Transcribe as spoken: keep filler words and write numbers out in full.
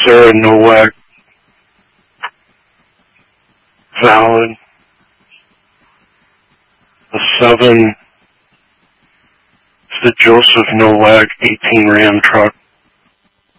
Sarah Nowak. Valid. A seven. It's the Joseph Nowak eighteen Ram truck.